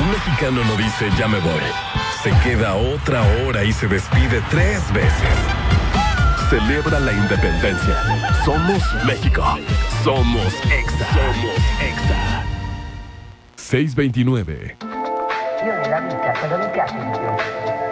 Un mexicano no dice ya me voy. Se queda otra hora y se despide 3 veces. Celebra la independencia. Somos México. Somos Exa. Somos Exa. 629. Io nella vita, quello mi piace di più.